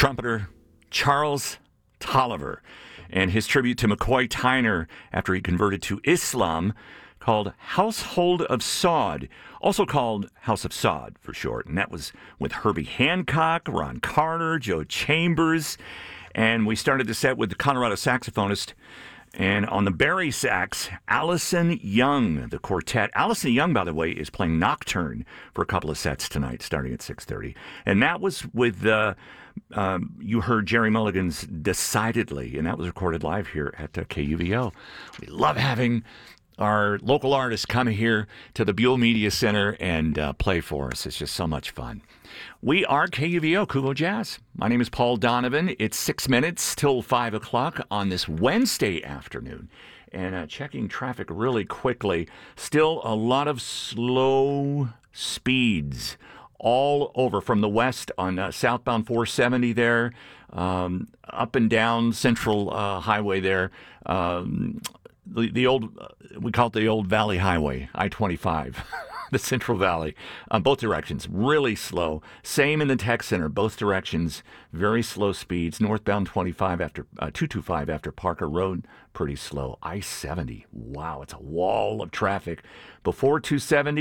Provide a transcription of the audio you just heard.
trumpeter Charles Tolliver and his tribute to McCoy Tyner after he converted to Islam, called Household of Sod, also called House of Sod for short. And that was with Herbie Hancock, Ron Carter, Joe Chambers. And we started the set with the Colorado saxophonist. And on the Barry sax, Allison Young, the quartet. Allison Young, by the way, is playing Nocturne for a couple of sets tonight, starting at 6:30. And that was with, you heard Jerry Mulligan's Decidedly, and that was recorded live here at KUVO. We love having our local artists come here to the Buell Media Center and play for us. It's just so much fun. We are KUVO, Kuvo Jazz. My name is Paul Donovan. It's 6 minutes till 5 o'clock on this Wednesday afternoon. And checking traffic really quickly, still a lot of slow speeds all over from the west on southbound 470 there, up and down Central Highway there. The old, we call it the old Valley Highway, I-25, the Central Valley, both directions, really slow. Same in the Tech Center, both directions, very slow speeds. Northbound 225 after Parker Road, pretty slow. I-70, wow, it's a wall of traffic. Before 270,